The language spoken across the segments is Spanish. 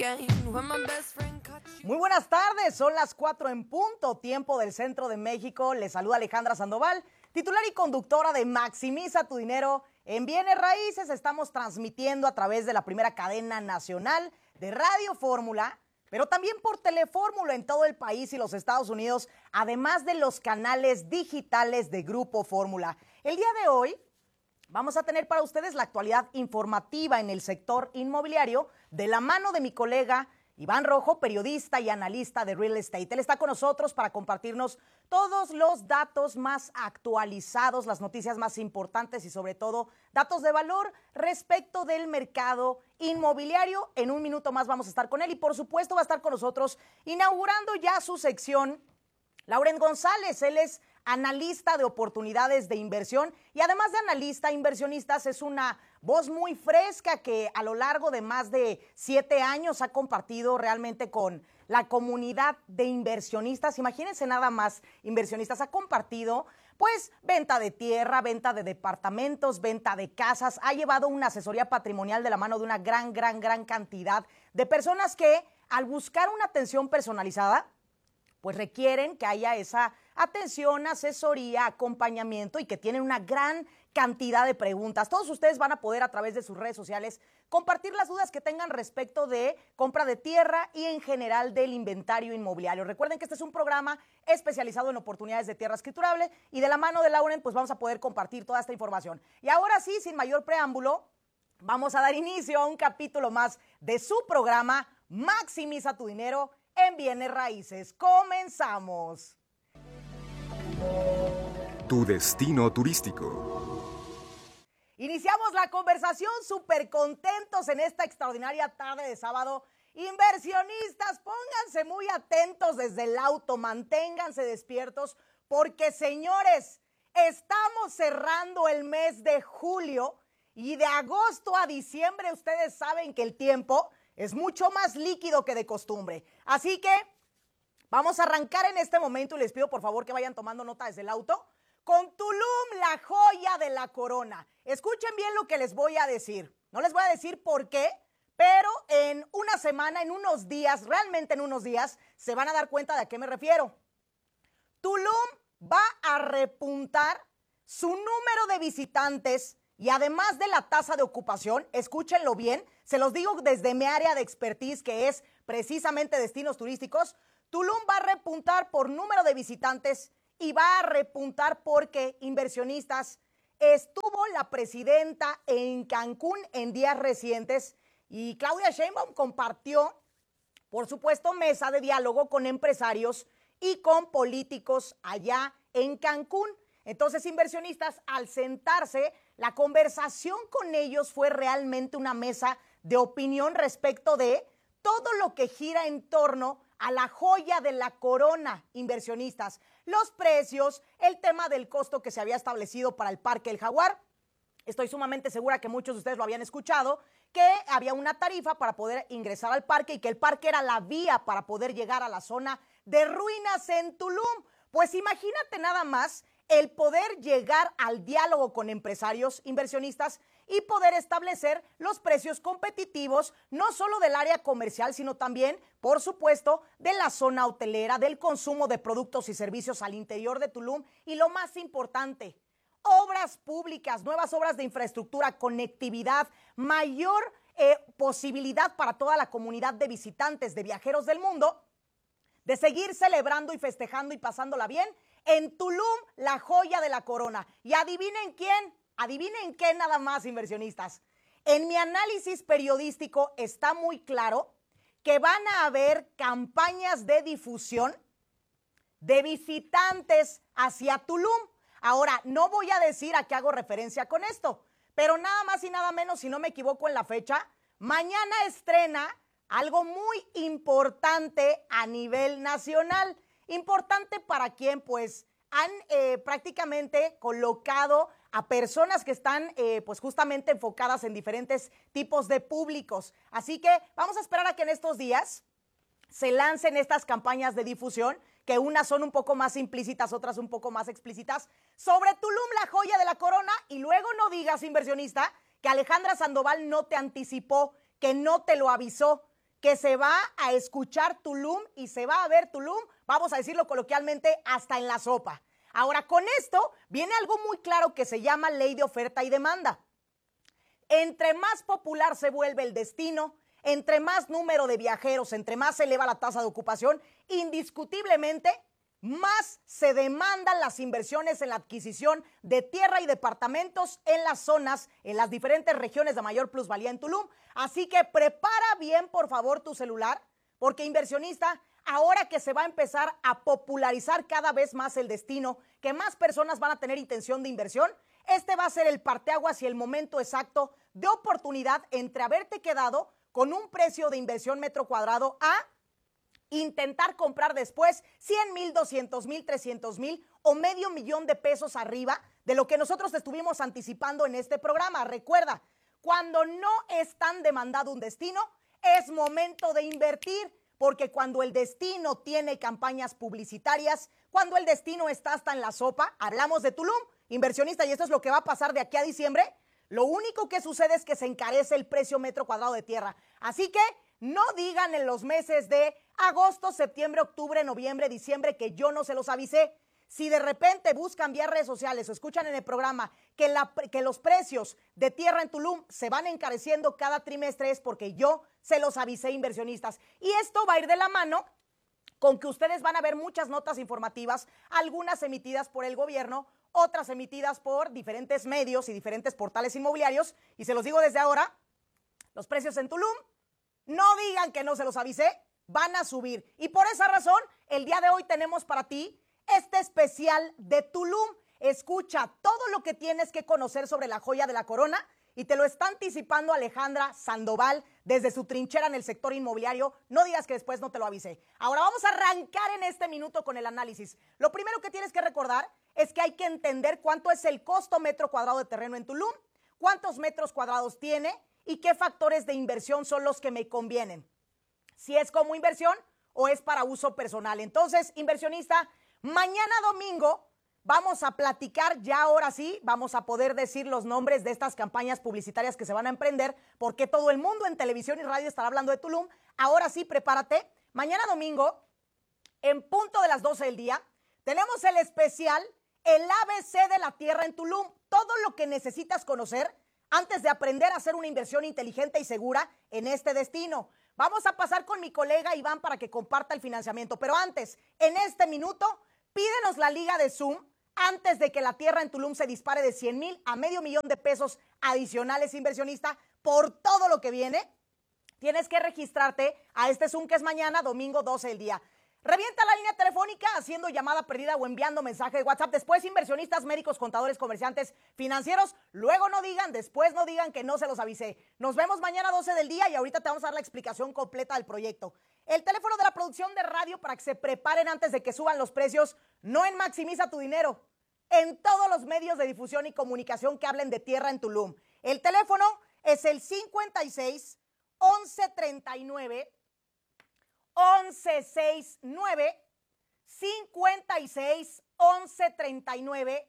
Muy buenas tardes, son las 4 en punto, tiempo del centro de México. Les saluda Alejandra Sandoval, titular y conductora de Maximiza tu Dinero en Bienes Raíces. Estamos transmitiendo a través de la primera cadena nacional de Radio Fórmula, pero también por Telefórmula en todo el país y los Estados Unidos, además de los canales digitales de Grupo Fórmula. El día de hoy vamos a tener para ustedes la actualidad informativa en el sector inmobiliario de la mano de mi colega Iván Rojo, periodista y analista de real estate. Él está con nosotros para compartirnos todos los datos más actualizados, las noticias más importantes y sobre todo datos de valor respecto del mercado inmobiliario. En un minuto más vamos a estar con él y por supuesto va a estar con nosotros inaugurando ya su sección Lauren González. Él es analista de oportunidades de inversión y además de analista, inversionistas, es una voz muy fresca que a lo largo de más de 7 años ha compartido realmente con la comunidad de inversionistas. Imagínense nada más, inversionistas, ha compartido pues venta de tierra, venta de departamentos, venta de casas, ha llevado una asesoría patrimonial de la mano de una gran cantidad de personas que al buscar una atención personalizada pues requieren que haya esa atención, asesoría, acompañamiento y que tienen una gran cantidad de preguntas. Todos ustedes van a poder a través de sus redes sociales compartir las dudas que tengan respecto de compra de tierra y en general del inventario inmobiliario. Recuerden que este es un programa especializado en oportunidades de tierra escriturable y de la mano de Lauren pues vamos a poder compartir toda esta información. Y ahora sí, sin mayor preámbulo, vamos a dar inicio a un capítulo más de su programa Maximiza tu Dinero en Bienes Raíces. ¡Comenzamos! Tu destino turístico. Iniciamos la conversación súper contentos en esta extraordinaria tarde de sábado. Inversionistas, pónganse muy atentos desde el auto, manténganse despiertos, porque señores, estamos cerrando el mes de julio y de agosto a diciembre ustedes saben que el tiempo es mucho más líquido que de costumbre. Así que vamos a arrancar en este momento y les pido por favor que vayan tomando nota desde el auto con Tulum, la joya de la corona. Escuchen bien lo que les voy a decir. No les voy a decir por qué, pero en una semana, en unos días, realmente en unos días, se van a dar cuenta de a qué me refiero. Tulum va a repuntar su número de visitantes y además de la tasa de ocupación, escúchenlo bien, se los digo desde mi área de expertise, que es precisamente destinos turísticos. Tulum va a repuntar por número de visitantes y va a repuntar porque, inversionistas, estuvo la presidenta en Cancún en días recientes y Claudia Sheinbaum compartió, por supuesto, mesa de diálogo con empresarios y con políticos allá en Cancún. Entonces, inversionistas, al sentarse, la conversación con ellos fue realmente una mesa de opinión respecto de todo lo que gira en torno a la joya de la corona, inversionistas. Los precios, el tema del costo que se había establecido para el Parque El Jaguar. Estoy sumamente segura que muchos de ustedes lo habían escuchado, que había una tarifa para poder ingresar al parque y que el parque era la vía para poder llegar a la zona de ruinas en Tulum. Pues imagínate nada más el poder llegar al diálogo con empresarios, inversionistas y poder establecer los precios competitivos, no solo del área comercial, sino también, por supuesto, de la zona hotelera, del consumo de productos y servicios al interior de Tulum y lo más importante, obras públicas, nuevas obras de infraestructura, conectividad, mayor posibilidad para toda la comunidad de visitantes, de viajeros del mundo, de seguir celebrando y festejando y pasándola bien en Tulum, la joya de la corona. Y adivinen quién, adivinen qué nada más, inversionistas. En mi análisis periodístico está muy claro que van a haber campañas de difusión de visitantes hacia Tulum. Ahora, no voy a decir a qué hago referencia con esto, pero nada más y nada menos, si no me equivoco en la fecha, mañana estrena algo muy importante a nivel nacional. ¿Importante para quién? Pues han prácticamente colocado a personas que están pues justamente enfocadas en diferentes tipos de públicos. Así que vamos a esperar a que en estos días se lancen estas campañas de difusión, que unas son un poco más implícitas, otras un poco más explícitas, sobre Tulum, la joya de la corona, y luego no digas, inversionista, que Alejandra Sandoval no te anticipó, que no te lo avisó, que se va a escuchar Tulum y se va a ver Tulum, vamos a decirlo coloquialmente, hasta en la sopa. Ahora, con esto viene algo muy claro que se llama ley de oferta y demanda. Entre más popular se vuelve el destino, entre más número de viajeros, entre más se eleva la tasa de ocupación, indiscutiblemente más se demandan las inversiones en la adquisición de tierra y departamentos en las zonas, en las diferentes regiones de mayor plusvalía en Tulum. Así que prepara bien, por favor, tu celular, porque inversionista, ahora que se va a empezar a popularizar cada vez más el destino, que más personas van a tener intención de inversión, este va a ser el parteaguas y el momento exacto de oportunidad entre haberte quedado con un precio de inversión metro cuadrado a intentar comprar después 100,000, 200,000, 300,000 o $500,000 de pesos arriba de lo que nosotros te estuvimos anticipando en este programa. Recuerda, cuando no es tan demandado un destino, es momento de invertir, porque cuando el destino tiene campañas publicitarias, cuando el destino está hasta en la sopa, hablamos de Tulum, inversionista, y esto es lo que va a pasar de aquí a diciembre, lo único que sucede es que se encarece el precio metro cuadrado de tierra. Así que no digan en los meses de agosto, septiembre, octubre, noviembre, diciembre que yo no se los avisé. Si de repente buscan vía redes sociales o escuchan en el programa que los precios de tierra en Tulum se van encareciendo cada trimestre, es porque yo se los avisé, inversionistas. Y esto va a ir de la mano con que ustedes van a ver muchas notas informativas, algunas emitidas por el gobierno, otras emitidas por diferentes medios y diferentes portales inmobiliarios. Y se los digo desde ahora, los precios en Tulum, no digan que no se los avisé, van a subir. Y por esa razón, el día de hoy tenemos para ti este especial de Tulum. Escucha todo lo que tienes que conocer sobre la joya de la corona y te lo está anticipando Alejandra Sandoval desde su trinchera en el sector inmobiliario. No digas que después no te lo avisé. Ahora vamos a arrancar en este minuto con el análisis. Lo primero que tienes que recordar es que hay que entender cuánto es el costo metro cuadrado de terreno en Tulum, cuántos metros cuadrados tiene y qué factores de inversión son los que me convienen. Si es como inversión o es para uso personal. Entonces, inversionista, mañana domingo vamos a platicar, ya ahora sí, vamos a poder decir los nombres de estas campañas publicitarias que se van a emprender, porque todo el mundo en televisión y radio estará hablando de Tulum. Ahora sí, prepárate. Mañana domingo, en punto de las 12 del día, tenemos el especial, el ABC de la tierra en Tulum. Todo lo que necesitas conocer antes de aprender a hacer una inversión inteligente y segura en este destino. Vamos a pasar con mi colega Iván para que comparta el financiamiento. Pero antes, en este minuto, pídenos la liga de Zoom antes de que la tierra en Tulum se dispare de 100,000 a $500,000 de pesos adicionales, inversionista, por todo lo que viene. Tienes que registrarte a este Zoom que es mañana, domingo 12 del día. Revienta la línea telefónica haciendo llamada perdida o enviando mensaje de WhatsApp. Después, inversionistas, médicos, contadores, comerciantes, financieros, luego no digan, después no digan que no se los avisé. Nos vemos mañana 12 del día y ahorita te vamos a dar la explicación completa del proyecto. El teléfono de la producción de radio para que se preparen antes de que suban los precios, no en Maximiza tu Dinero, en todos los medios de difusión y comunicación que hablen de tierra en Tulum. El teléfono es el 56 11 39 1169 56 11 39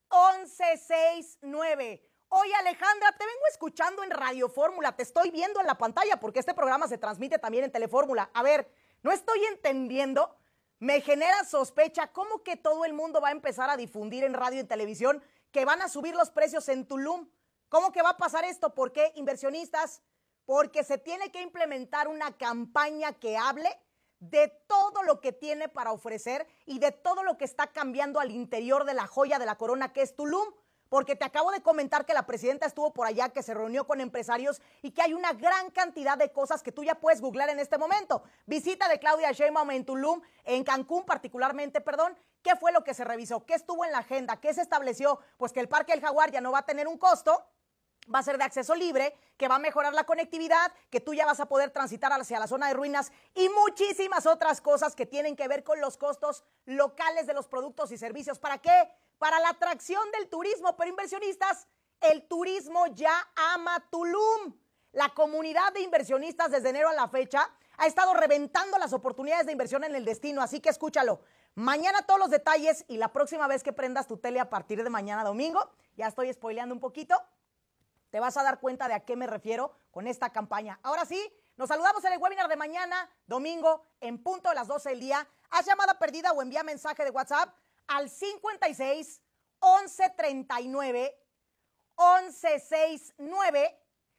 1169. Oye, Alejandra, te vengo escuchando en Radio Fórmula, te estoy viendo en la pantalla porque este programa se transmite también en Telefórmula. A ver, no estoy entendiendo, me genera sospecha cómo que todo el mundo va a empezar a difundir en radio y en televisión que van a subir los precios en Tulum. ¿Cómo que va a pasar esto? ¿Por qué, inversionistas? Porque se tiene que implementar una campaña que hable de todo lo que tiene para ofrecer y de todo lo que está cambiando al interior de la joya de la corona que es Tulum. Porque te acabo de comentar que la presidenta estuvo por allá, que se reunió con empresarios y que hay una gran cantidad de cosas que tú ya puedes googlear en este momento. Visita de Claudia Sheinbaum en Tulum, en Cancún particularmente, perdón. ¿Qué fue lo que se revisó? ¿Qué estuvo en la agenda? ¿Qué se estableció? Pues que el Parque del Jaguar ya no va a tener un costo, va a ser de acceso libre, que va a mejorar la conectividad, que tú ya vas a poder transitar hacia la zona de ruinas y muchísimas otras cosas que tienen que ver con los costos locales de los productos y servicios. ¿Para qué? Para la atracción del turismo. Pero inversionistas, el turismo ya ama Tulum. La comunidad de inversionistas desde enero a la fecha ha estado reventando las oportunidades de inversión en el destino, así que escúchalo. Mañana todos los detalles y la próxima vez que prendas tu tele a partir de mañana domingo, ya estoy spoileando un poquito, te vas a dar cuenta de a qué me refiero con esta campaña. Ahora sí, Nos saludamos en el webinar de mañana, domingo, en punto de las 12 del día. Haz llamada perdida o envía mensaje de WhatsApp al 56 11 39 11 69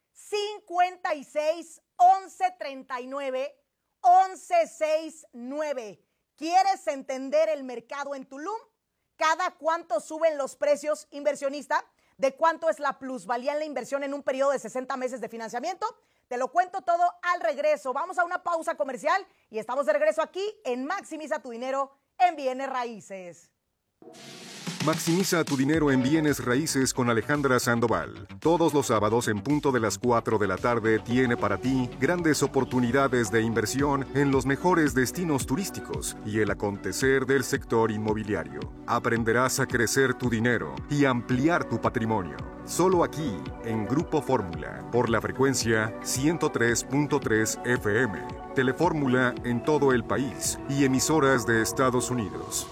56 11 39 11 69. ¿Quieres entender el mercado en Tulum? ¿Cada cuánto suben los precios, inversionista? ¿De cuánto es la plusvalía en la inversión en un periodo de 60 meses de financiamiento? Te lo cuento todo al regreso. Vamos a una pausa comercial y estamos de regreso aquí en Maximiza tu Dinero en Bienes Raíces. Maximiza tu dinero en bienes raíces con Alejandra Sandoval. Todos los sábados en punto de las 4 de la tarde tiene para ti grandes oportunidades de inversión en los mejores destinos turísticos y el acontecer del sector inmobiliario. Aprenderás a crecer tu dinero y ampliar tu patrimonio. Solo aquí, en Grupo Fórmula, por la frecuencia 103.3 FM. Telefórmula en todo el país y emisoras de Estados Unidos.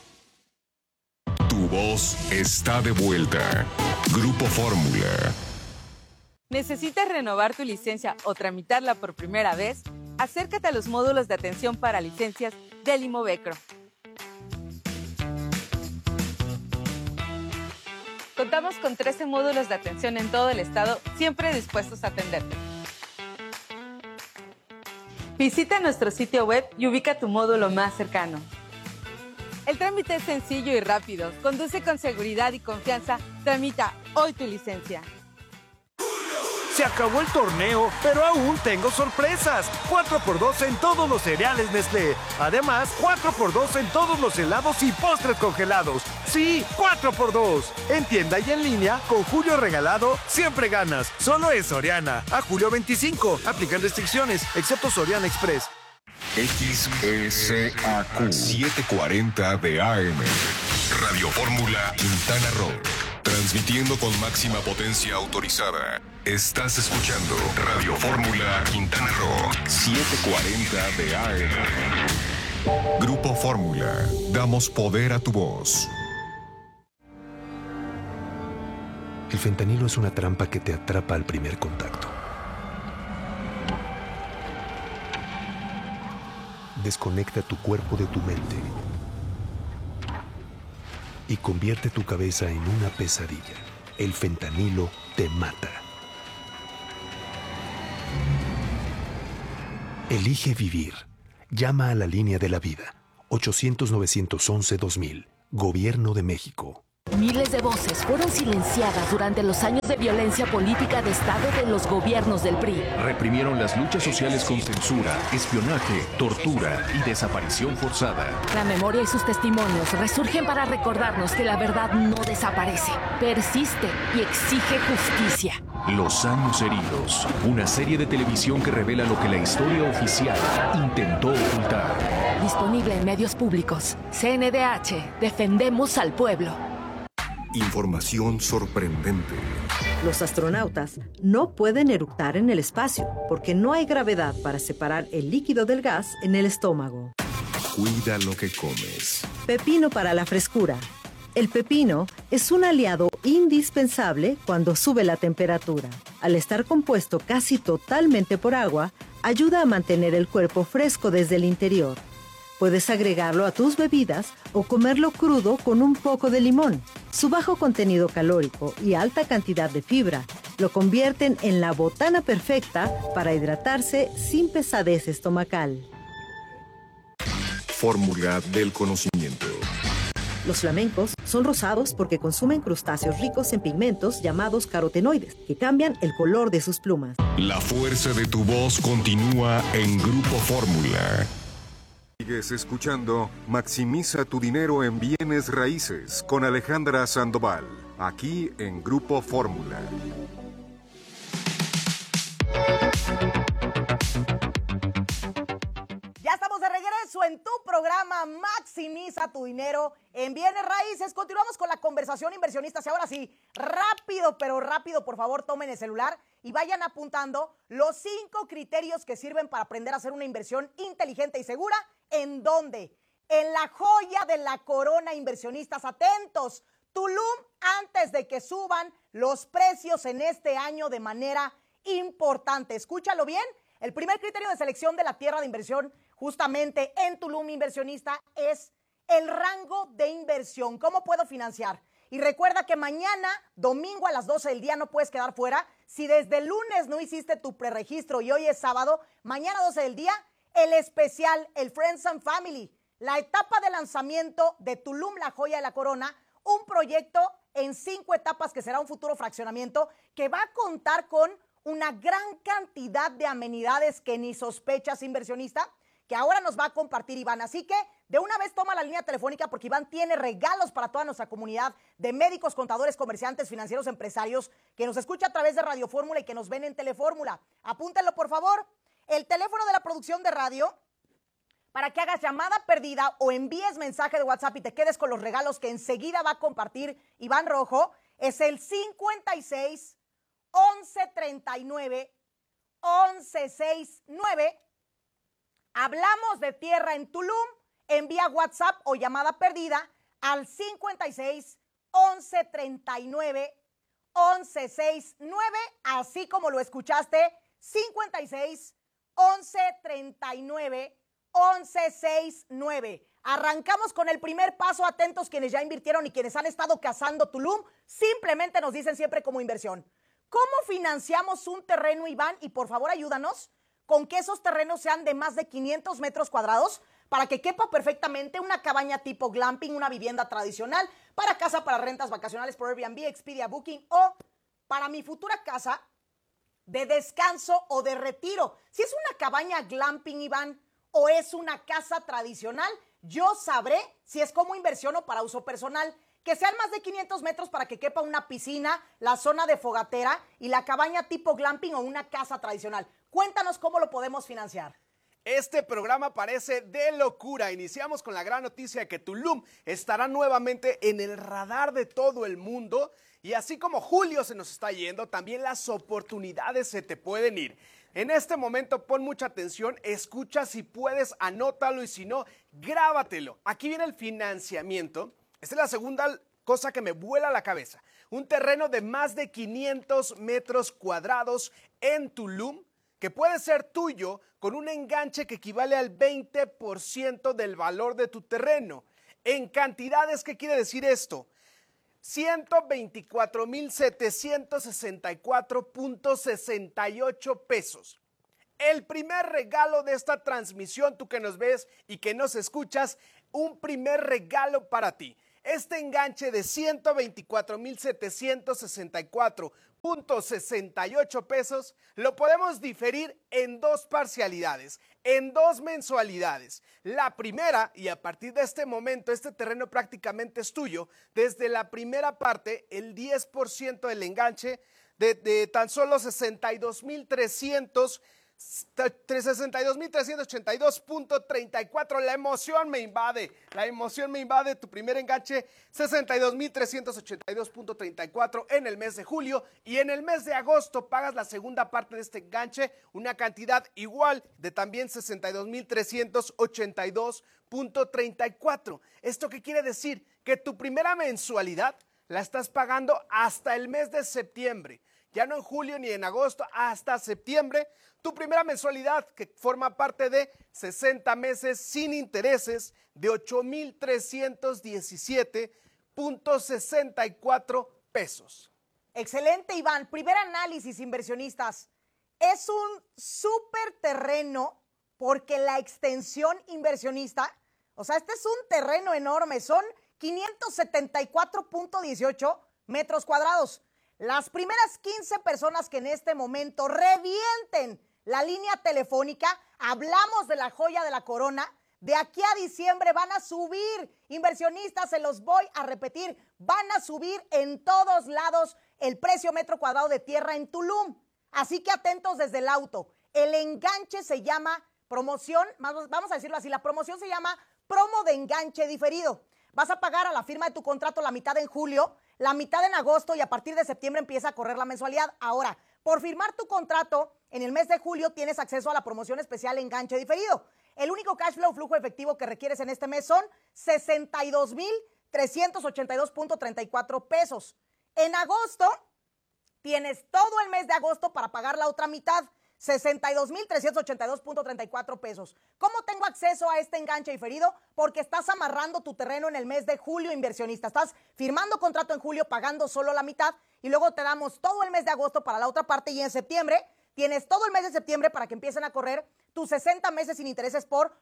Tu voz está de vuelta. Grupo Fórmula. ¿Necesitas renovar tu licencia o tramitarla por primera vez? Acércate a los módulos de atención para licencias del Imovecro. Contamos con 13 módulos de atención en todo el estado, siempre dispuestos a atenderte. Visita nuestro sitio web y ubica tu módulo más cercano. El trámite es sencillo y rápido. Conduce con seguridad y confianza. Tramita hoy tu licencia. Se acabó el torneo, pero aún tengo sorpresas. 4x2 en todos los cereales Nestlé. Además, 4x2 en todos los helados y postres congelados. Sí, 4x2. En tienda y en línea, con Julio Regalado, siempre ganas. Solo es Soriana. A julio 25. Aplican restricciones, excepto Soriana Express. XSAQ 740 de AM. Radio Fórmula Quintana Roo. Transmitiendo con máxima potencia autorizada. Estás escuchando Radio Fórmula Quintana Roo 740 de AM. Grupo Fórmula. Damos poder a tu voz. El fentanilo es una trampa que te atrapa al primer contacto. Desconecta tu cuerpo de tu mente y convierte tu cabeza en una pesadilla. El fentanilo te mata. Elige vivir. Llama a la línea de la vida. 800-911-2000. Gobierno de México. Miles de voces fueron silenciadas durante los años de violencia política de Estado de los gobiernos del PRI. Reprimieron las luchas sociales con censura, espionaje, tortura y desaparición forzada. La memoria y sus testimonios resurgen para recordarnos que la verdad no desaparece, persiste y exige justicia. Los años heridos, una serie de televisión que revela lo que la historia oficial intentó ocultar. Disponible en medios públicos. CNDH, defendemos al pueblo. Información sorprendente. Los astronautas no pueden eructar en el espacio porque no hay gravedad para separar el líquido del gas en el estómago. Cuida lo que comes. Pepino para la frescura. El pepino es un aliado indispensable cuando sube la temperatura. Al estar compuesto casi totalmente por agua, ayuda a mantener el cuerpo fresco desde el interior. Puedes agregarlo a tus bebidas o comerlo crudo con un poco de limón. Su bajo contenido calórico y alta cantidad de fibra lo convierten en la botana perfecta para hidratarse sin pesadez estomacal. Fórmula del conocimiento. Los flamencos son rosados porque consumen crustáceos ricos en pigmentos llamados carotenoides, que cambian el color de sus plumas. La fuerza de tu voz continúa en Grupo Fórmula. Sigues escuchando Maximiza tu dinero en bienes raíces con Alejandra Sandoval, aquí en Grupo Fórmula. Ya estamos de regreso en tu programa Maximiza tu dinero en bienes raíces. Continuamos con la conversación, inversionistas. Y ahora sí, rápido, pero rápido, por favor, tomen el celular y vayan apuntando los 5 criterios que sirven para aprender a hacer una inversión inteligente y segura. ¿En dónde? En la joya de la corona, inversionistas. Atentos. Tulum, antes de que suban los precios en este año de manera importante. Escúchalo bien. El primer criterio de selección de la tierra de inversión justamente en Tulum Inversionista es el rango de inversión. ¿Cómo puedo financiar? Y recuerda que mañana, domingo a las 12 del día, no puedes quedar fuera. Si desde el lunes no hiciste tu preregistro y hoy es sábado, mañana 12 del día, el especial, el Friends and Family, la etapa de lanzamiento de Tulum, la joya de la corona, un proyecto en 5 etapas que será un futuro fraccionamiento que va a contar con una gran cantidad de amenidades que ni sospechas, inversionista, que ahora nos va a compartir Iván. Así que de una vez toma la línea telefónica porque Iván tiene regalos para toda nuestra comunidad de médicos, contadores, comerciantes, financieros, empresarios que nos escucha a través de Radio Fórmula y que nos ven en Telefórmula. Apúntenlo, por favor. El teléfono de la producción de radio para que hagas llamada perdida o envíes mensaje de WhatsApp y te quedes con los regalos que enseguida va a compartir Iván Rojo es el 56 11 39 11 69. Hablamos de tierra en Tulum, envía WhatsApp o llamada perdida al 56 11 39 11 69, así como lo escuchaste, 56 11 39 11 69. Arrancamos con el primer paso. Atentos quienes ya invirtieron y quienes han estado cazando Tulum, simplemente nos dicen siempre como inversión. ¿Cómo financiamos un terreno, Iván? Y por favor ayúdanos con que esos terrenos sean de más de 500 metros cuadrados para que quepa perfectamente una cabaña tipo glamping, una vivienda tradicional, para casa, para rentas vacacionales por Airbnb, Expedia, Booking o para mi futura casa de descanso o de retiro. Si es una cabaña glamping, Iván, o es una casa tradicional, yo sabré si es como inversión o para uso personal. Que sean más de 500 metros para que quepa una piscina, la zona de fogatera y la cabaña tipo glamping o una casa tradicional. Cuéntanos cómo lo podemos financiar. Este programa parece de locura. Iniciamos con la gran noticia de que Tulum estará nuevamente en el radar de todo el mundo. Y así como julio se nos está yendo, también las oportunidades se te pueden ir. En este momento pon mucha atención, escucha, si puedes, anótalo y si no, grábatelo. Aquí viene el financiamiento. Esta es la segunda cosa que me vuela la cabeza. Un terreno de más de 500 metros cuadrados en Tulum, que puede ser tuyo con un enganche que equivale al 20% del valor de tu terreno. En cantidades, ¿qué quiere decir esto? 124,764.68 pesos. El primer regalo de esta transmisión, tú que nos ves y que nos escuchas, un primer regalo para ti. Este enganche de 124,764.68 pesos lo podemos diferir en 2 parcialidades, en 2 mensualidades. La primera, y a partir de este momento este terreno prácticamente es tuyo, desde la primera parte el 10% del enganche de tan solo 62,382.34. La emoción me invade, tu primer enganche 62,382.34 en el mes de julio, y en el mes de agosto pagas la segunda parte de este enganche, una cantidad igual de también 62,382.34. ¿Esto qué quiere decir? Que tu primera mensualidad la estás pagando hasta el mes de septiembre. Ya no en julio ni en agosto, hasta septiembre. Tu primera mensualidad, que forma parte de 60 meses sin intereses, de 8,317.64 pesos. Excelente, Iván. Primer análisis, inversionistas. Es un súper terreno porque la extensión inversionista, o sea, este es un terreno enorme, son 574.18 metros cuadrados. Las primeras 15 personas que en este momento revienten la línea telefónica, hablamos de la joya de la corona, de aquí a diciembre van a subir, inversionistas, se los voy a repetir, van a subir en todos lados el precio metro cuadrado de tierra en Tulum. Así que atentos desde el auto. El enganche se llama promoción, vamos a decirlo así, la promoción se llama promo de enganche diferido. Vas a pagar a la firma de tu contrato la mitad en julio, la mitad en agosto y a partir de septiembre empieza a correr la mensualidad. Ahora, por firmar tu contrato en el mes de julio tienes acceso a la promoción especial enganche diferido. El único cash flow, flujo efectivo que requieres en este mes son 62,382.34 pesos. En agosto tienes todo el mes de agosto para pagar la otra mitad, 62,382.34 pesos. ¿Cómo tengo acceso a este enganche diferido? Porque estás amarrando tu terreno en el mes de julio, inversionista. Estás firmando contrato en julio, pagando solo la mitad, y luego te damos todo el mes de agosto para la otra parte, y en septiembre tienes todo el mes de septiembre para que empiecen a correr tus 60 meses sin intereses por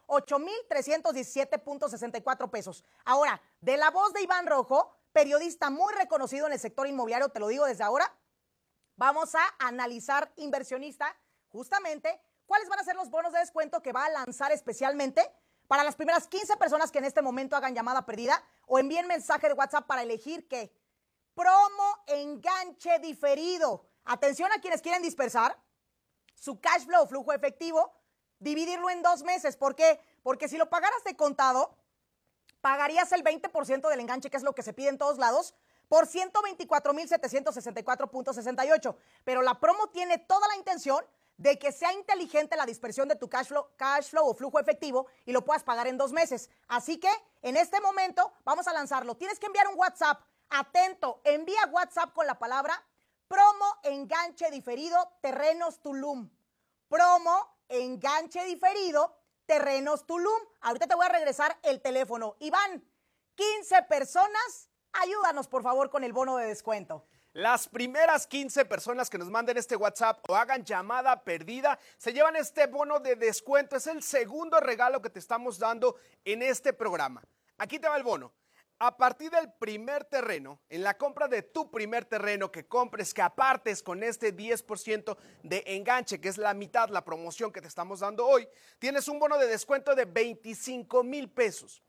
8,317.64 pesos. Ahora, de la voz de Iván Rojo, periodista muy reconocido en el sector inmobiliario, te lo digo desde ahora, vamos a analizar, inversionista, justamente cuáles van a ser los bonos de descuento que va a lanzar especialmente para las primeras 15 personas que en este momento hagan llamada perdida o envíen mensaje de WhatsApp para elegir qué. Promo enganche diferido. Atención a quienes quieren dispersar su cash flow, flujo efectivo, dividirlo en 2 meses. ¿Por qué? Porque si lo pagaras de contado, pagarías el 20% del enganche, que es lo que se pide en todos lados, por 124,764.68. Pero la promo tiene toda la intención de que sea inteligente la dispersión de tu cash flow o flujo efectivo y lo puedas pagar en 2 meses. Así que en este momento vamos a lanzarlo. Tienes que enviar un WhatsApp. Atento, envía WhatsApp con la palabra promo enganche diferido terrenos Tulum. Promo enganche diferido terrenos Tulum. Ahorita te voy a regresar el teléfono. Iván, 15 personas, ayúdanos por favor con el bono de descuento. Las primeras 15 personas que nos manden este WhatsApp o hagan llamada perdida se llevan este bono de descuento. Es el segundo regalo que te estamos dando en este programa. Aquí te va el bono. A partir del primer terreno, en la compra de tu primer terreno que compres, que apartes con este 10% de enganche, que es la mitad, la promoción que te estamos dando hoy, tienes un bono de descuento de 25,000 pesos.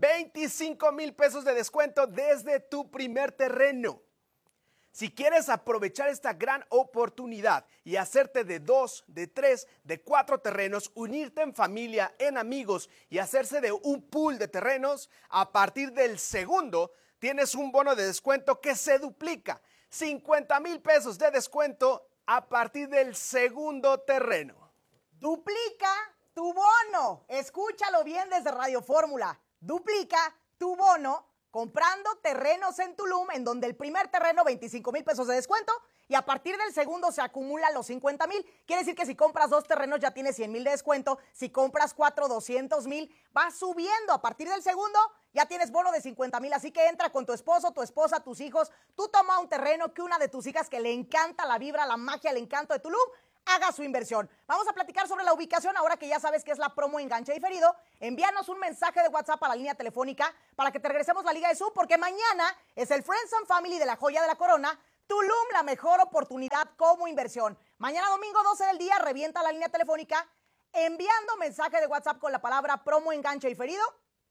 25,000 pesos de descuento desde tu primer terreno. Si quieres aprovechar esta gran oportunidad y hacerte de 2, de 3, de 4 terrenos, unirte en familia, en amigos y hacerse de un pool de terrenos, a partir del segundo tienes un bono de descuento que se duplica. 50,000 pesos de descuento a partir del segundo terreno. Duplica tu bono. Escúchalo bien desde Radio Fórmula. Duplica tu bono comprando terrenos en Tulum, en donde el primer terreno, 25,000 pesos de descuento, y a partir del segundo se acumulan los 50,000. Quiere decir que si compras 2 terrenos ya tienes 100,000 de descuento, si compras 4, 200,000, va subiendo. A partir del segundo ya tienes bono de 50,000, así que entra con tu esposo, tu esposa, tus hijos, tú toma un terreno que una de tus hijas que le encanta la vibra, la magia, el encanto de Tulum, haga su inversión. Vamos a platicar sobre la ubicación ahora que ya sabes que es la promo enganche diferido. Envíanos un mensaje de WhatsApp a la línea telefónica para que te regresemos la Liga de Zoom, porque mañana es el Friends and Family de la Joya de la Corona. Tulum, la mejor oportunidad como inversión. Mañana domingo 12 del día, revienta la línea telefónica enviando mensaje de WhatsApp con la palabra promo enganche diferido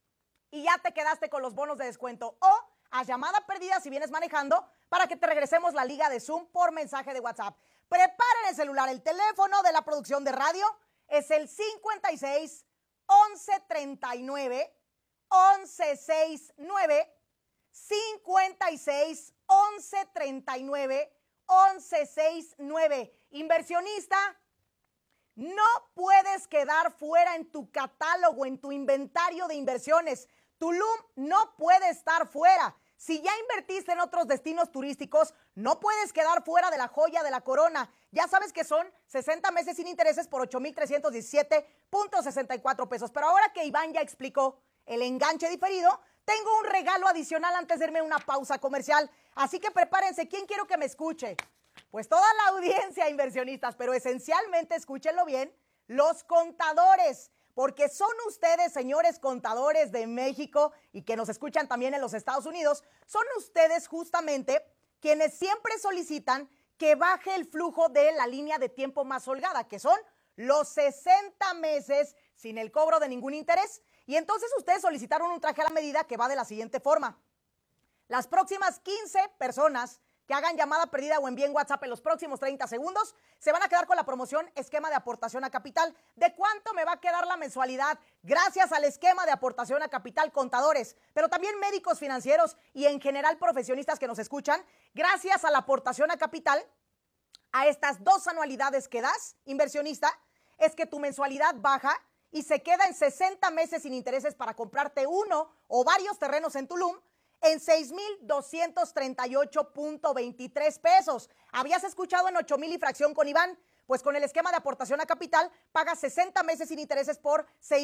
y ya te quedaste con los bonos de descuento. O a llamada perdida si vienes manejando para que te regresemos la Liga de Zoom por mensaje de WhatsApp. Preparen el celular, el teléfono de la producción de radio es el 56 11 39 11 69 56 11 39 11 69. Inversionista, no puedes quedar fuera en tu catálogo, en tu inventario de inversiones. Tulum no puede estar fuera. Si ya invertiste en otros destinos turísticos, no puedes quedar fuera de la Joya de la Corona. Ya sabes que son 60 meses sin intereses por 8,317.64 pesos. Pero ahora que Iván ya explicó el enganche diferido, tengo un regalo adicional antes de irme a una pausa comercial. Así que prepárense. ¿Quién quiero que me escuche? Pues toda la audiencia, inversionistas, pero esencialmente, escúchenlo bien, los contadores. Porque son ustedes, señores contadores de México y que nos escuchan también en los Estados Unidos, son ustedes justamente quienes siempre solicitan que baje el flujo de la línea de tiempo más holgada, que son los 60 meses sin el cobro de ningún interés. Y entonces ustedes solicitaron un traje a la medida que va de la siguiente forma. Las próximas 15 personas que hagan llamada perdida o envíen WhatsApp en los próximos 30 segundos, se van a quedar con la promoción esquema de aportación a capital. ¿De cuánto me va a quedar la mensualidad? Gracias al esquema de aportación a capital, contadores, pero también médicos financieros y en general profesionistas que nos escuchan, gracias a la aportación a capital, a estas 2 anualidades que das, inversionista, es que tu mensualidad baja y se queda en 60 meses sin intereses para comprarte uno o varios terrenos en Tulum, en 6,238.23 pesos. Habías escuchado en 8,000 y fracción con Iván. Pues con el esquema de aportación a capital, pagas 60 meses sin intereses por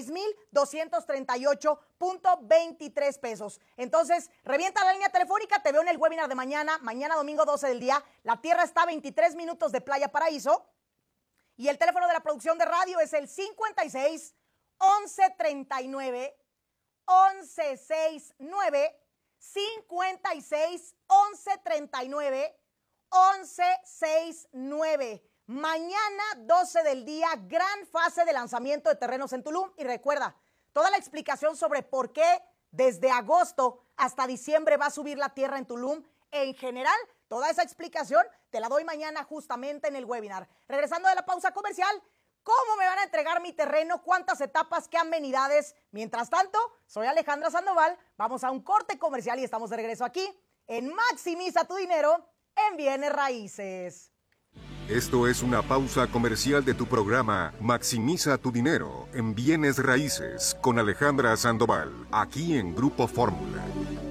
6,238.23 pesos. Entonces, revienta la línea telefónica, te veo en el webinar de mañana domingo 12 del día. La tierra está a 23 minutos de Playa Paraíso. Y el teléfono de la producción de radio es el 56 11 39 11 69 56 11 39 11 69. Mañana 12 del día, gran fase de lanzamiento de terrenos en Tulum. Y recuerda, toda la explicación sobre por qué desde agosto hasta diciembre va a subir la tierra en Tulum en general. Toda esa explicación te la doy mañana justamente en el webinar. Regresando de la pausa comercial, ¿cómo me van a entregar mi terreno? ¿Cuántas etapas? ¿Qué amenidades? Mientras tanto, soy Alejandra Sandoval. Vamos a un corte comercial y estamos de regreso aquí en Maximiza tu Dinero en Bienes Raíces. Esto es una pausa comercial de tu programa Maximiza tu Dinero en Bienes Raíces con Alejandra Sandoval, aquí en Grupo Fórmula.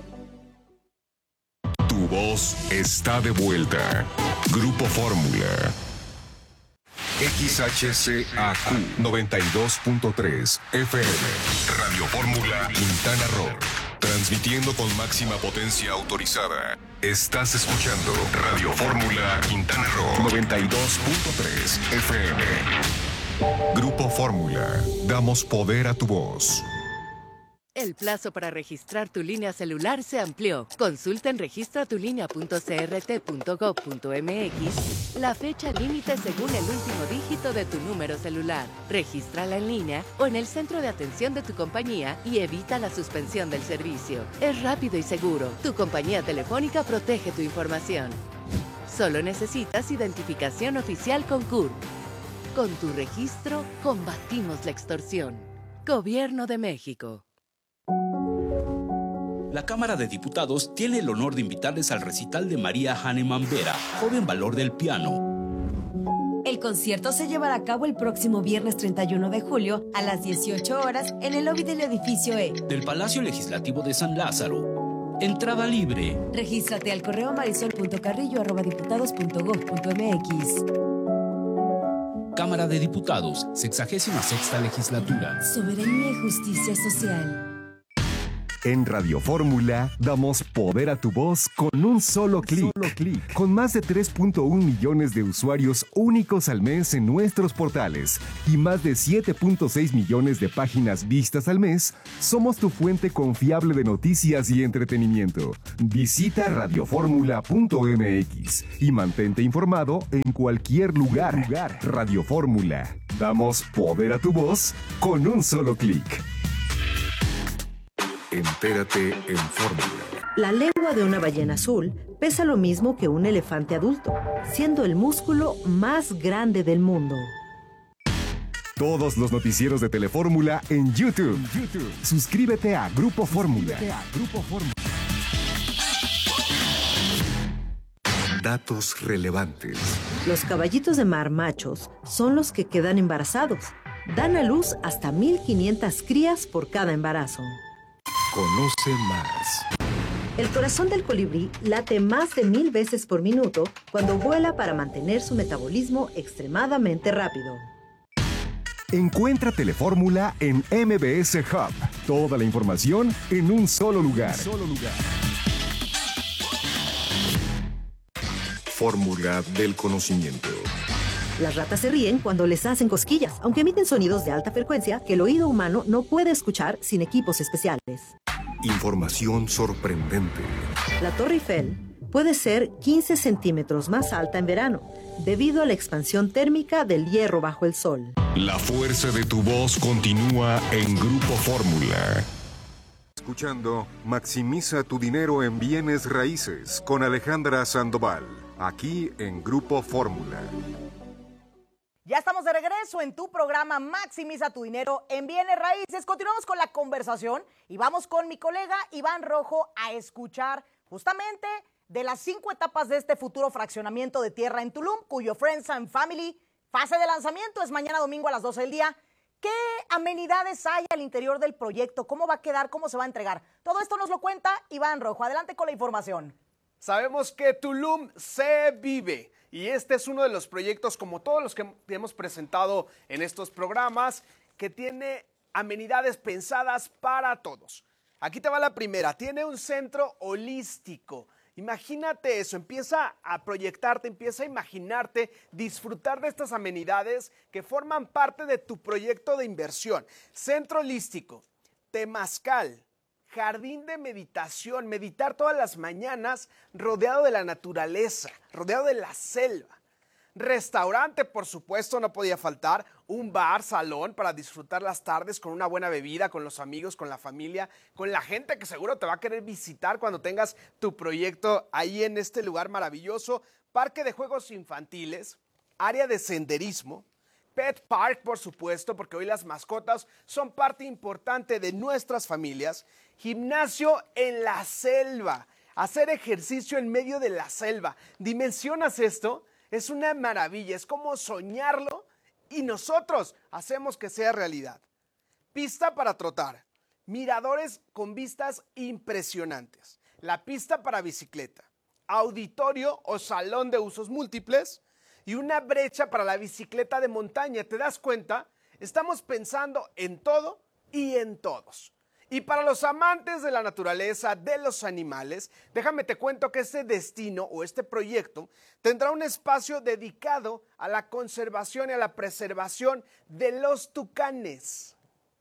Tu voz está de vuelta. Grupo Fórmula. XHCAQ 92.3 FM. Radio Fórmula Quintana Roo. Transmitiendo con máxima potencia autorizada. Estás escuchando Radio Fórmula Quintana Roo 92.3 FM. Grupo Fórmula. Damos poder a tu voz. El plazo para registrar tu línea celular se amplió. Consulta en registratulinea.crt.gov.mx la fecha límite según el último dígito de tu número celular. Regístrala en línea o en el centro de atención de tu compañía y evita la suspensión del servicio. Es rápido y seguro. Tu compañía telefónica protege tu información. Solo necesitas identificación oficial con CURP. Con tu registro, combatimos la extorsión. Gobierno de México. La Cámara de Diputados tiene el honor de invitarles al recital de María Hahnemann Vera, joven valor del piano. El concierto se llevará a cabo el próximo viernes 31 de julio a las 18 horas en el lobby del edificio E. Del Palacio Legislativo de San Lázaro. Entrada libre. Regístrate al correo marisol.carrillo@diputados.gov.mx. Cámara de Diputados, 66ª Legislatura. Soberanía y justicia social. En Radio Fórmula damos poder a tu voz con un solo clic. Con más de 3.1 millones de usuarios únicos al mes en nuestros portales y más de 7.6 millones de páginas vistas al mes, somos tu fuente confiable de noticias y entretenimiento. Visita radioformula.mx y mantente informado en cualquier lugar. Radio Fórmula. Damos poder a tu voz con un solo clic. Entérate en Fórmula. La lengua de una ballena azul pesa lo mismo que un elefante adulto, siendo el músculo más grande del mundo. Todos los noticieros de Telefórmula en YouTube. Suscríbete a Grupo Fórmula. Datos relevantes. Los caballitos de mar machos son los que quedan embarazados. Dan a luz hasta 1,500 crías por cada embarazo. Conoce más. El corazón del colibrí late más de 1000 veces por minuto cuando vuela para mantener su metabolismo extremadamente rápido. Encuentra Telefórmula en MBS Hub. Toda la información en un solo lugar. Fórmula del conocimiento. Las ratas se ríen cuando les hacen cosquillas, aunque emiten sonidos de alta frecuencia que el oído humano no puede escuchar sin equipos especiales. Información sorprendente. La Torre Eiffel puede ser 15 centímetros más alta en verano, debido a la expansión térmica del hierro bajo el sol. La fuerza de tu voz continúa en Grupo Fórmula. Escuchando Maximiza tu Dinero en Bienes Raíces con Alejandra Sandoval, aquí en Grupo Fórmula. Ya estamos de regreso en tu programa Maximiza tu Dinero en Bienes Raíces. Continuamos con la conversación y vamos con mi colega Iván Rojo a escuchar justamente de las 5 etapas de este futuro fraccionamiento de tierra en Tulum, cuyo Friends and Family fase de lanzamiento es mañana domingo a las 12 del día. ¿Qué amenidades hay al interior del proyecto? ¿Cómo va a quedar? ¿Cómo se va a entregar? Todo esto nos lo cuenta Iván Rojo. Adelante con la información. Sabemos que Tulum se vive y este es uno de los proyectos, como todos los que hemos presentado en estos programas, que tiene amenidades pensadas para todos. Aquí te va la primera, tiene un centro holístico. Imagínate eso, empieza a proyectarte, empieza a imaginarte, disfrutar de estas amenidades que forman parte de tu proyecto de inversión. Centro holístico, temazcal, jardín de meditación, meditar todas las mañanas rodeado de la naturaleza, rodeado de la selva. Restaurante, por supuesto, no podía faltar. Un bar, salón para disfrutar las tardes con una buena bebida, con los amigos, con la familia, con la gente que seguro te va a querer visitar cuando tengas tu proyecto ahí en este lugar maravilloso. Parque de juegos infantiles, área de senderismo, pet park, por supuesto, porque hoy las mascotas son parte importante de nuestras familias. Gimnasio en la selva, hacer ejercicio en medio de la selva. ¿Dimensionas esto? Es una maravilla, es como soñarlo y nosotros hacemos que sea realidad. Pista para trotar, miradores con vistas impresionantes, la pista para bicicleta, auditorio o salón de usos múltiples y una brecha para la bicicleta de montaña. ¿Te das cuenta? Estamos pensando en todo y en todos. Y para los amantes de la naturaleza, de los animales, déjame te cuento que este destino o este proyecto tendrá un espacio dedicado a la conservación y a la preservación de los tucanes.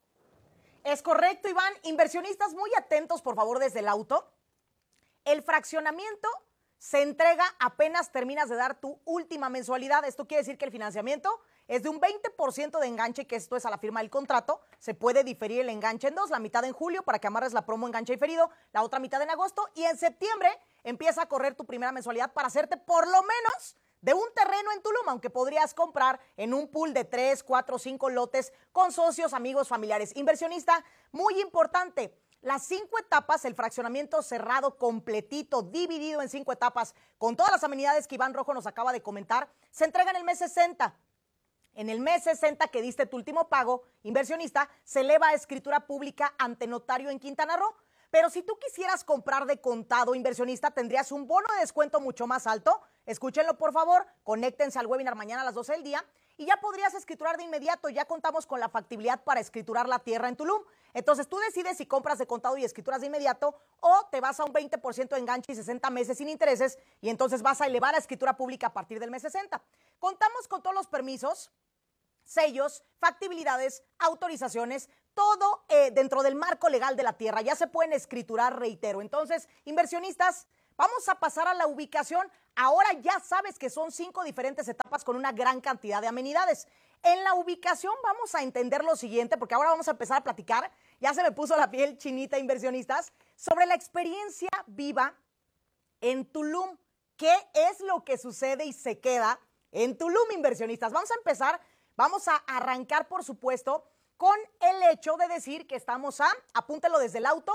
Es correcto, Iván. Inversionistas, muy atentos, por favor, desde el auto. El fraccionamiento se entrega apenas terminas de dar tu última mensualidad. Esto quiere decir que el financiamiento es de un 20% de enganche, que esto es a la firma del contrato. Se puede diferir el enganche en dos, la mitad en julio para que amarres la promo enganche diferido, la otra mitad en agosto, y en septiembre empieza a correr tu primera mensualidad para hacerte por lo menos de un terreno en Tulum, aunque podrías comprar en un pool de 3, 4, 5 lotes con socios, amigos, familiares. Inversionista, muy importante, las 5 etapas, el fraccionamiento cerrado, completito, dividido en 5 etapas, con todas las amenidades que Iván Rojo nos acaba de comentar, se entrega en el mes 60. En el mes 60 que diste tu último pago, inversionista, se eleva a escritura pública ante notario en Quintana Roo. Pero si tú quisieras comprar de contado, inversionista, tendrías un bono de descuento mucho más alto. Escúchenlo, por favor, conéctense al webinar mañana a las 12 del día y ya podrías escriturar de inmediato. Ya contamos con la factibilidad para escriturar la tierra en Tulum. Entonces tú decides si compras de contado y escrituras de inmediato o te vas a un 20% de enganche y 60 meses sin intereses y entonces vas a elevar a escritura pública a partir del mes 60. Contamos con todos los permisos, sellos, factibilidades, autorizaciones, todo dentro del marco legal de la tierra. Ya se pueden escriturar, reitero. Entonces, inversionistas, vamos a pasar a la ubicación. Ahora ya sabes que son 5 diferentes etapas con una gran cantidad de amenidades. En la ubicación vamos a entender lo siguiente, porque ahora vamos a empezar a platicar, ya se me puso la piel chinita, inversionistas, sobre la experiencia viva en Tulum. ¿Qué es lo que sucede y se queda en Tulum, inversionistas? Vamos a empezar. Vamos a arrancar, por supuesto, con el hecho de decir que estamos apúntelo desde el auto,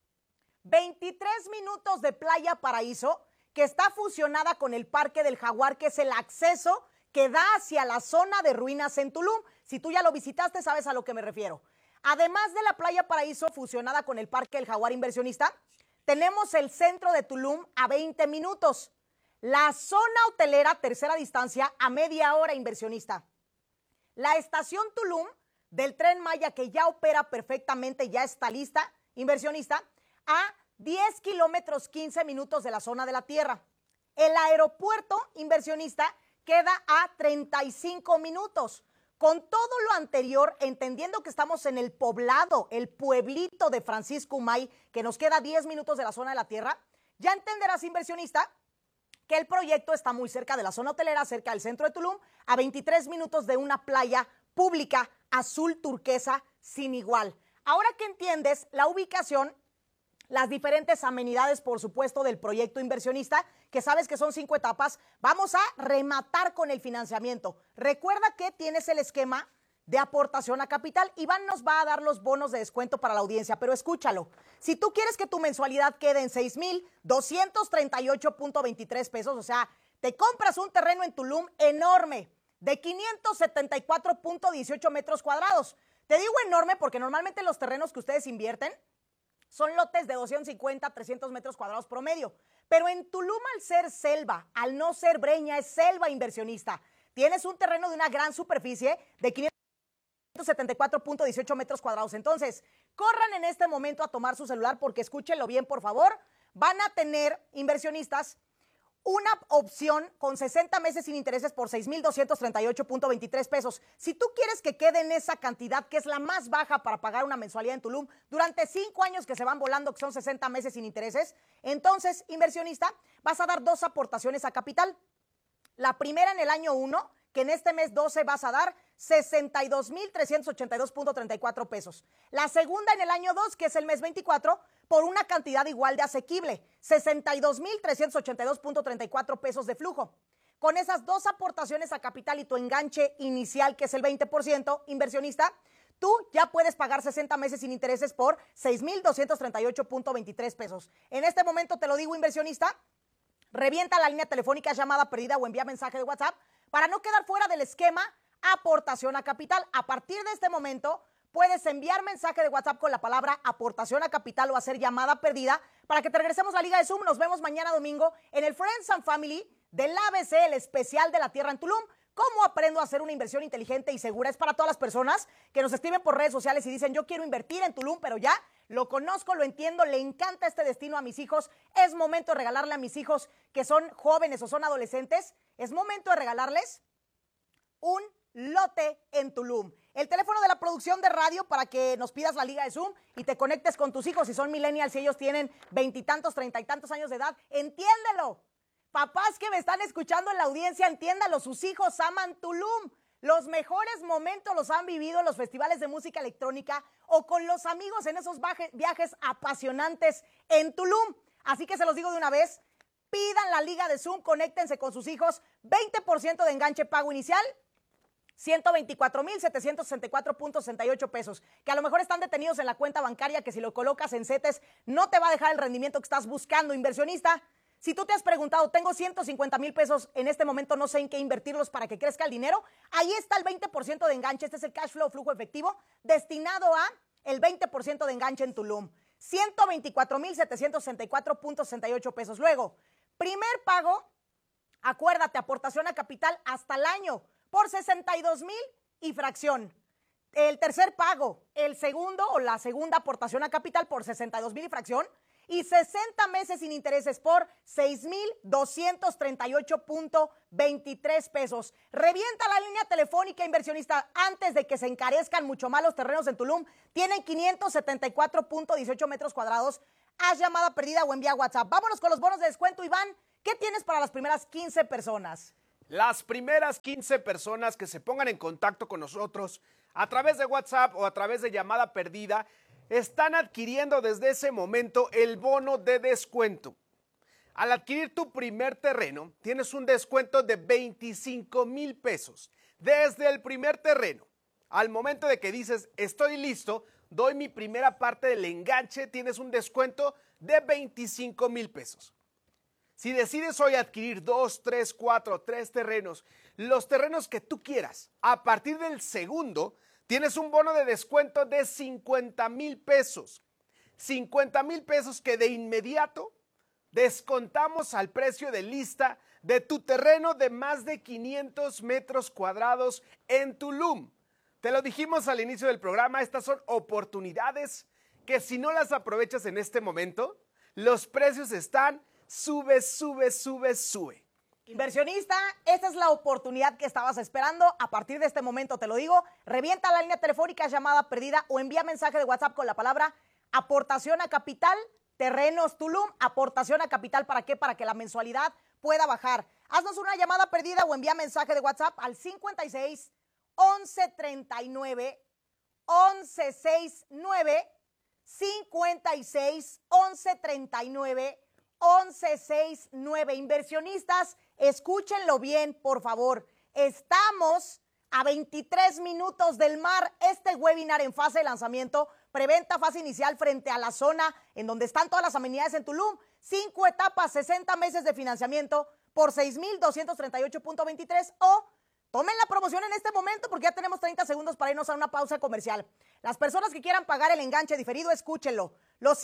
23 minutos de Playa Paraíso, que está fusionada con el Parque del Jaguar, que es el acceso que da hacia la zona de ruinas en Tulum. Si tú ya lo visitaste, sabes a lo que me refiero. Además de la Playa Paraíso fusionada con el Parque del Jaguar, inversionista, tenemos el centro de Tulum a 20 minutos. La zona hotelera, tercera distancia, a media hora, inversionista. La estación Tulum del Tren Maya, que ya opera perfectamente, ya está lista, inversionista, a 10 kilómetros 15 minutos de la zona de la tierra. El aeropuerto, inversionista, queda a 35 minutos. Con todo lo anterior, entendiendo que estamos en el poblado, el pueblito de Francisco Umay, que nos queda 10 minutos de la zona de la tierra, ya entenderás, inversionista, que el proyecto está muy cerca de la zona hotelera, cerca del centro de Tulum, a 23 minutos de una playa pública azul turquesa sin igual. Ahora que entiendes la ubicación, las diferentes amenidades, por supuesto, del proyecto inversionista, que sabes que son 5 etapas, vamos a rematar con el financiamiento. Recuerda que tienes el esquema de aportación a capital. Iván nos va a dar los bonos de descuento para la audiencia, pero escúchalo. Si tú quieres que tu mensualidad quede en 6,238.23 pesos, o sea, te compras un terreno en Tulum enorme de 574.18 metros cuadrados. Te digo enorme porque normalmente los terrenos que ustedes invierten son lotes de 250, 300 metros cuadrados promedio. Pero en Tulum, al ser selva, al no ser breña, es selva, inversionista. Tienes un terreno de una gran superficie de 574.18 metros cuadrados. Entonces, corran en este momento a tomar su celular porque escúchenlo bien, por favor. Van a tener, inversionistas, una opción con 60 meses sin intereses por 6,238.23 pesos. Si tú quieres que quede en esa cantidad, que es la más baja para pagar una mensualidad en Tulum, durante 5 años que se van volando, que son 60 meses sin intereses, entonces, inversionista, vas a dar 2 aportaciones a capital. La primera en el año 1, que en este mes 12 vas a dar 62,382.34 pesos. La segunda en el año 2, que es el mes 24, por una cantidad igual de asequible, 62,382.34 pesos de flujo. Con esas 2 aportaciones a capital y tu enganche inicial, que es el 20%, inversionista, tú ya puedes pagar 60 meses sin intereses por 6,238.23 pesos. En este momento te lo digo, inversionista, revienta la línea telefónica, llamada perdida o envía mensaje de WhatsApp para no quedar fuera del esquema aportación a capital. A partir de este momento, puedes enviar mensaje de WhatsApp con la palabra aportación a capital o hacer llamada perdida para que te regresemos a la Liga de Zoom. Nos vemos mañana domingo en el Friends and Family del ABC, el especial de la Tierra en Tulum. ¿Cómo aprendo a hacer una inversión inteligente y segura? Es para todas las personas que nos escriben por redes sociales y dicen, yo quiero invertir en Tulum, pero ya lo conozco, lo entiendo, le encanta este destino a mis hijos. Es momento de regalarle a mis hijos que son jóvenes o son adolescentes. Es momento de regalarles un lote en Tulum. El teléfono de la producción de radio para que nos pidas la Liga de Zoom y te conectes con tus hijos. Si son millennials y ellos tienen 20 y tantos, 30 y tantos años de edad, entiéndelo. Papás que me están escuchando en la audiencia, entiéndalo, sus hijos aman Tulum. Los mejores momentos los han vivido en los festivales de música electrónica o con los amigos en esos viajes apasionantes en Tulum. Así que se los digo de una vez, pidan la Liga de Zoom, conéctense con sus hijos, 20% de enganche pago inicial, 124,764.68 pesos, que a lo mejor están detenidos en la cuenta bancaria, que si lo colocas en CETES no te va a dejar el rendimiento que estás buscando, inversionista. Si tú te has preguntado, tengo 150,000 pesos, en este momento no sé en qué invertirlos para que crezca el dinero, ahí está el 20% de enganche. Este es el cash flow, flujo efectivo, destinado a el 20% de enganche en Tulum. 124,764.68 pesos. Luego, primer pago, acuérdate, aportación a capital hasta el año por 62,000 y fracción. El tercer pago, el segundo o la segunda aportación a capital por 62,000 y fracción. Y 60 meses sin intereses por 6,238.23 pesos. Revienta la línea telefónica, inversionista, antes de que se encarezcan mucho más los terrenos en Tulum. Tienen 574.18 metros cuadrados. Haz llamada perdida o envía WhatsApp. Vámonos con los bonos de descuento, Iván. ¿Qué tienes para las primeras 15 personas? Las primeras 15 personas que se pongan en contacto con nosotros a través de WhatsApp o a través de llamada perdida están adquiriendo desde ese momento el bono de descuento. Al adquirir tu primer terreno, tienes un descuento de 25,000 pesos. Desde el primer terreno, al momento de que dices, estoy listo, doy mi primera parte del enganche, tienes un descuento de 25,000 pesos. Si decides hoy adquirir 2, 3, 4, 3 terrenos, los terrenos que tú quieras, a partir del segundo, tienes un bono de descuento de 50,000 pesos. 50,000 pesos que de inmediato descontamos al precio de lista de tu terreno de más de 500 metros cuadrados en Tulum. Te lo dijimos al inicio del programa, estas son oportunidades que si no las aprovechas en este momento, los precios están sube. Inversionista, esta es la oportunidad que estabas esperando. A partir de este momento, te lo digo, revienta la línea telefónica, llamada perdida o envía mensaje de WhatsApp con la palabra aportación a capital, terrenos Tulum, aportación a capital. ¿Para qué? Para que la mensualidad pueda bajar. Haznos una llamada perdida o envía mensaje de WhatsApp al 56 11 39 11 69 56 11 39 11 69. Inversionistas, escúchenlo bien, por favor. Estamos a 23 minutos del mar. Este webinar en fase de lanzamiento, preventa fase inicial frente a la zona en donde están todas las amenidades en Tulum. 5 etapas, 60 meses de financiamiento por 6,238.23 o tomen la promoción en este momento porque ya tenemos 30 segundos para irnos a una pausa comercial. Las personas que quieran pagar el enganche diferido, escúchenlo. los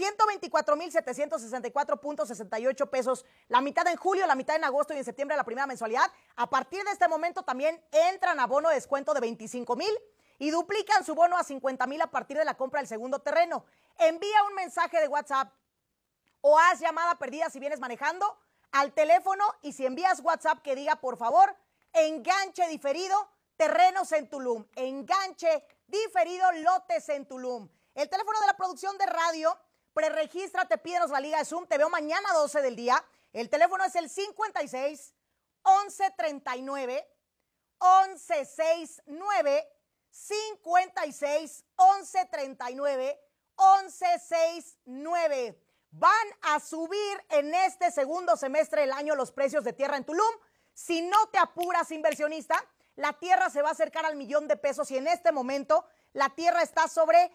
124,764.68 pesos, la mitad en julio, la mitad en agosto y en septiembre la primera mensualidad. A partir de este momento también entran a bono de descuento de 25,000 y duplican su bono a 50,000 a partir de la compra del segundo terreno. Envía un mensaje de WhatsApp o haz llamada perdida si vienes manejando al teléfono, y si envías WhatsApp que diga, por favor, enganche diferido, terrenos en Tulum, enganche diferido, lotes en Tulum. El teléfono de la producción de radio, preregístrate, pídenos la liga de Zoom, te veo mañana 12 del día. El teléfono es el 56 11 39 11 69, 56 11 39 11 69. Van a subir en este segundo semestre del año los precios de tierra en Tulum. Si no te apuras, inversionista, la tierra se va a acercar al $1,000,000 y en este momento la tierra está sobre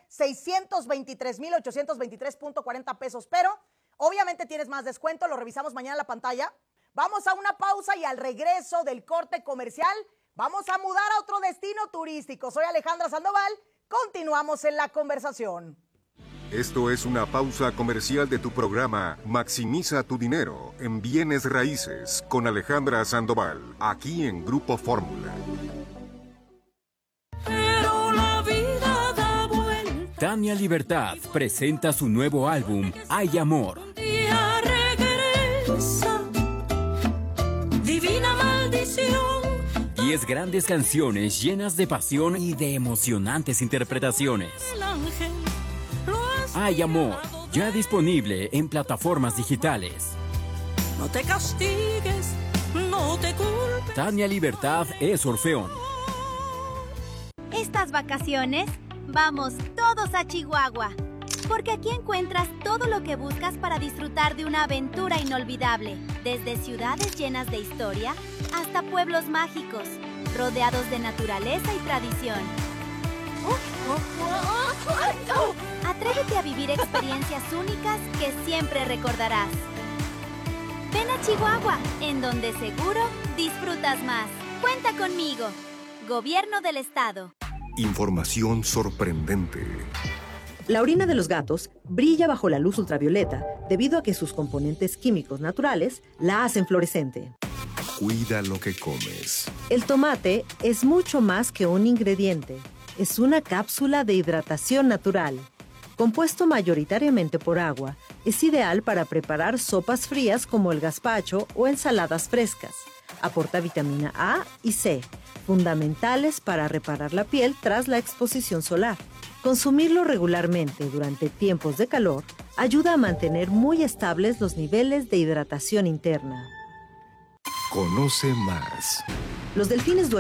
623,823.40 pesos, pero obviamente tienes más descuento, lo revisamos mañana en la pantalla. Vamos a una pausa y al regreso del corte comercial vamos a mudar a otro destino turístico. Soy Alejandra Sandoval, continuamos en la conversación. Esto es una pausa comercial de tu programa Maximiza tu dinero en bienes raíces con Alejandra Sandoval, aquí en Grupo Fórmula. Tania Libertad presenta su nuevo álbum Hay Amor. Divina maldición. 10 grandes canciones llenas de pasión y de emocionantes interpretaciones. Hay Amor, ya disponible en plataformas digitales. No te castigues, no te culpes. Tania Libertad es Orfeón. Estas vacaciones, vamos todos a Chihuahua, porque aquí encuentras todo lo que buscas para disfrutar de una aventura inolvidable, desde ciudades llenas de historia hasta pueblos mágicos, rodeados de naturaleza y tradición. Atrévete a vivir experiencias únicas que siempre recordarás. Ven a Chihuahua, en donde seguro disfrutas más. Cuenta conmigo. Gobierno del Estado. Información sorprendente. La orina de los gatos brilla bajo la luz ultravioleta debido a que sus componentes químicos naturales la hacen fluorescente. Cuida lo que comes. El tomate es mucho más que un ingrediente. Es una cápsula de hidratación natural. Compuesto mayoritariamente por agua, es ideal para preparar sopas frías como el gazpacho o ensaladas frescas. Aporta vitamina A y C, fundamentales para reparar la piel tras la exposición solar. Consumirlo regularmente durante tiempos de calor ayuda a mantener muy estables los niveles de hidratación interna. Conoce más. Los delfines duermen